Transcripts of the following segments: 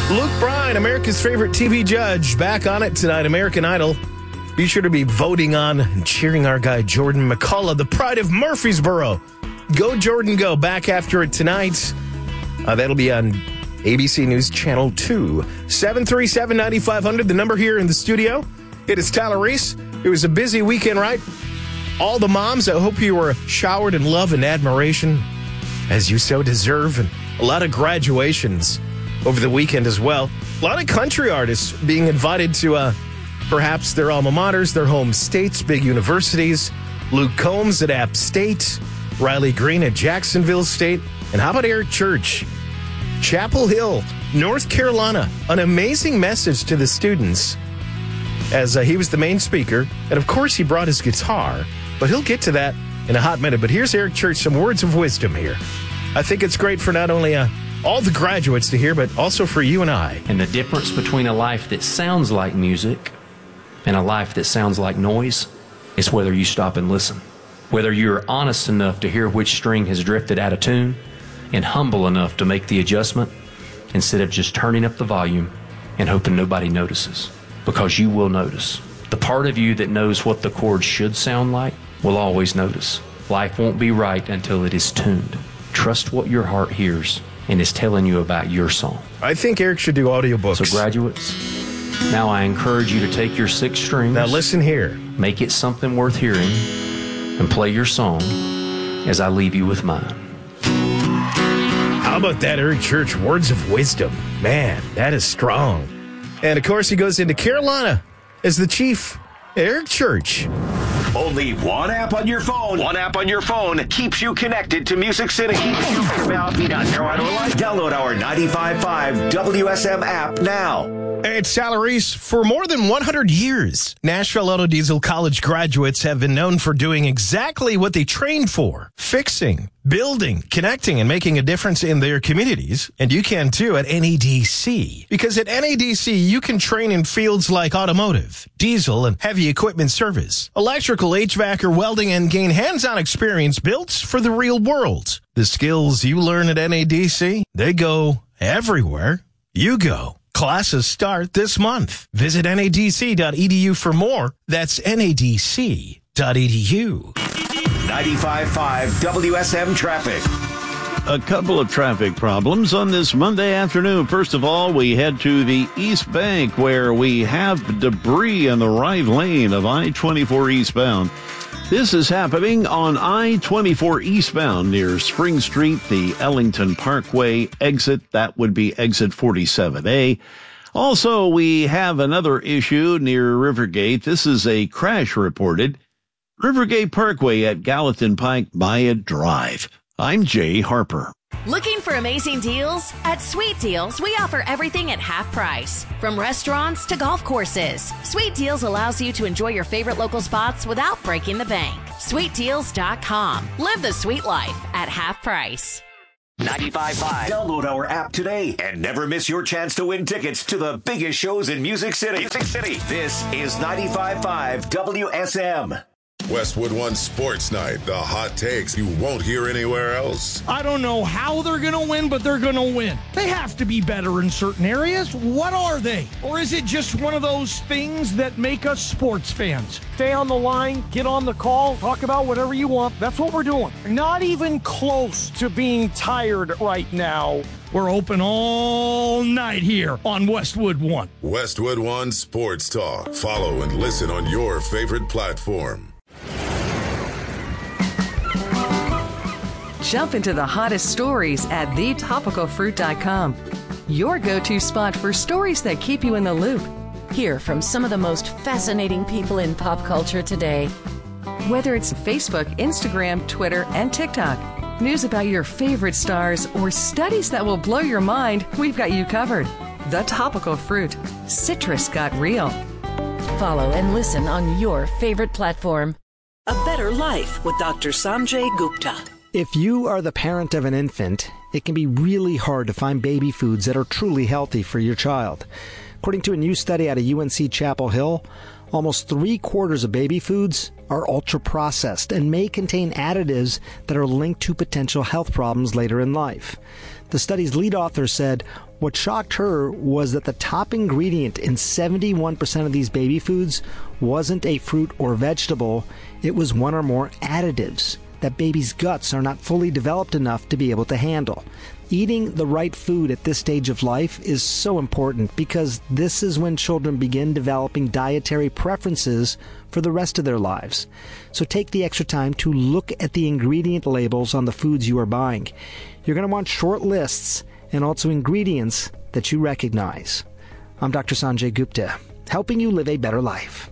Luke Bryan, America's favorite TV judge, back on it tonight, American Idol. Be sure to be voting on and cheering our guy Jordan McCullough, the pride of Murfreesboro. Go, Jordan, go. Back after it tonight. That'll be on ABC News Channel 2. 737-9500, the number here in the studio. It is Tyler Reese. It was a busy weekend, right? All the moms, I hope you were showered in love and admiration, as you so deserve. And a lot of graduations over the weekend as well. A lot of country artists being invited to perhaps their alma maters, their home states, big universities. Luke Combs at App State, Riley Green at Jacksonville State, and how about Eric Church? Chapel Hill, North Carolina. An amazing message to the students as he was the main speaker. And of course he brought his guitar, but he'll get to that in a hot minute. But here's Eric Church, some words of wisdom here. I think it's great for not only all the graduates to hear, but also for you and I. And the difference between a life that sounds like music and a life that sounds like noise is whether you stop and listen. Whether you're honest enough to hear which string has drifted out of tune and humble enough to make the adjustment instead of just turning up the volume and hoping nobody notices. Because you will notice. The part of you that knows what the chord should sound like will always notice. Life won't be right until it is tuned. Trust what your heart hears and is telling you about your song. I think Eric should do audiobooks. So graduates, now I encourage you to take your 6 strings. Now listen here. Make it something worth hearing and play your song as I leave you with mine. How about that, Eric Church? Words of wisdom. Man, that is strong. And of course he goes into Carolina as the chief, Eric Church. Only one app on your phone. One app on your phone keeps you connected to Music City. Download our 95.5 WSM app now. It's Tyler Reese. For more than 100 years, Nashville Auto Diesel college graduates have been known for doing exactly what they trained for: fixing, building, connecting, and making a difference in their communities. And you can too at NADC. Because at NADC, you can train in fields like automotive, diesel, and heavy equipment service, electrical, HVAC, or welding, and gain hands-on experience built for the real world. The skills you learn at NADC, they go everywhere you go. Classes start this month. Visit nadc.edu for more. That's nadc.edu. 95.5 WSM traffic. A couple of traffic problems on this Monday afternoon. First of all, we head to the East Bank where we have debris in the right lane of I-24 eastbound. This is happening on I-24 eastbound near Spring Street, the Ellington Parkway exit. That would be exit 47A. Also, we have another issue near Rivergate. This is a crash reported. Rivergate Parkway at Gallatin Pike Maya Drive. I'm Jay Harper. Looking for amazing deals? At Sweet Deals, we offer everything at half price. From restaurants to golf courses, Sweet Deals allows you to enjoy your favorite local spots without breaking the bank. SweetDeals.com. Live the sweet life at half price. 95.5. Download our app today and never miss your chance to win tickets to the biggest shows in Music City. This is 95.5 WSM. Westwood One Sports Night, the hot takes you won't hear anywhere else. I don't know how they're going to win, but they're going to win. They have to be better in certain areas. What are they? Or is it just one of those things that make us sports fans? Stay on the line, get on the call, talk about whatever you want. That's what we're doing. Not even close to being tired right now. We're open all night here on Westwood One. Westwood One Sports Talk. Follow and listen on your favorite platform. Jump into the hottest stories at thetopicalfruit.com. Your go-to spot for stories that keep you in the loop. Hear from some of the most fascinating people in pop culture today. Whether it's Facebook, Instagram, Twitter, and TikTok, news about your favorite stars, or studies that will blow your mind, we've got you covered. The Topical Fruit. Citrus got real. Follow and listen on your favorite platform. A Better Life with Dr. Sanjay Gupta. If you are the parent of an infant, it can be really hard to find baby foods that are truly healthy for your child. According to a new study out of UNC Chapel Hill, almost 3/4 of baby foods are ultra-processed and may contain additives that are linked to potential health problems later in life. The study's lead author said, What shocked her was that the top ingredient in 71% of these baby foods wasn't a fruit or vegetable, it was one or more additives that babies' guts are not fully developed enough to be able to handle. Eating the right food at this stage of life is so important because this is when children begin developing dietary preferences for the rest of their lives. So take the extra time to look at the ingredient labels on the foods you are buying. You're going to want short lists and also ingredients that you recognize. I'm Dr. Sanjay Gupta, helping you live a better life.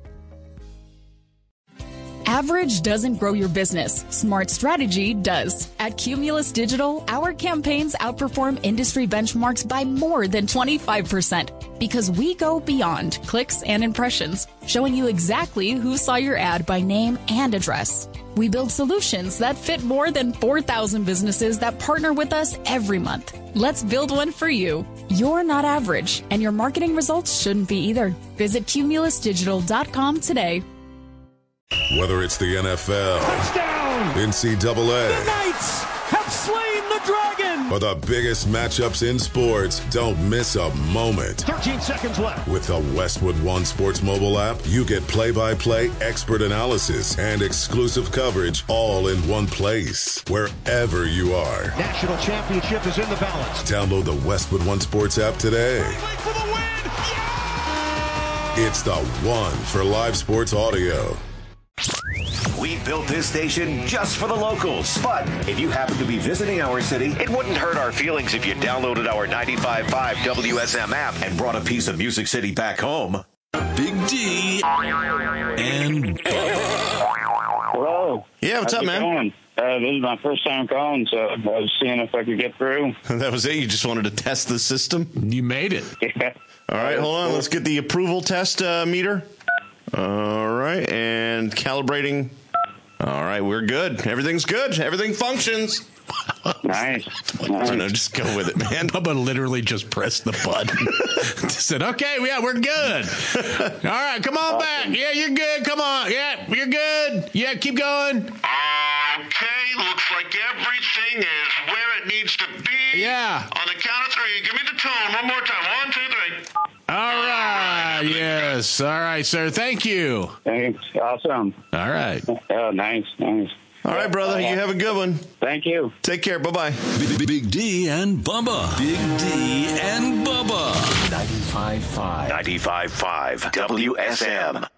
Average doesn't grow your business. Smart strategy does. At Cumulus Digital, our campaigns outperform industry benchmarks by more than 25% because we go beyond clicks and impressions, showing you exactly who saw your ad by name and address. We build solutions that fit more than 4,000 businesses that partner with us every month. Let's build one for you. You're not average, and your marketing results shouldn't be either. Visit cumulusdigital.com today. Whether it's the NFL, Touchdown! NCAA, The Knights have slain the dragon! or the biggest matchups in sports, don't miss a moment. 13 seconds left. With the Westwood One Sports mobile app, you get play-by-play expert analysis and exclusive coverage all in one place, wherever you are. National championship is in the balance. Download the Westwood One Sports app today. For the win! Yeah! It's the one for live sports audio. We built this station just for the locals. But if you happen to be visiting our city, it wouldn't hurt our feelings if you downloaded our 95.5 WSM app and brought a piece of Music City back home. Big D and Hello. Yeah, what's up, man? Going? This is my first time calling, so I was seeing if I could get through. That was it? You just wanted to test the system? You made it. Yeah. All right, hold on. Let's get the approval test meter. All right, and calibrating. All right, we're good. Everything's good. Everything functions. Nice. No, just go with it, man. Bubba literally just pressed the button. Said, okay, yeah, we're good. All right, come on back. Yeah, you're good. Come on. Yeah, you're good. Yeah, keep going. Okay, looks like everything is where it needs to be. Yeah. On the count of three, give me the tone one more time. 1, 2, 3. All right. Yes. All right, sir. Thank you. Thanks. Awesome. All right. Oh, nice. All right, brother. You have a good one. Thank you. Take care. Bye-bye. Big D and Bubba. Big D and Bubba. 95.5 WSM.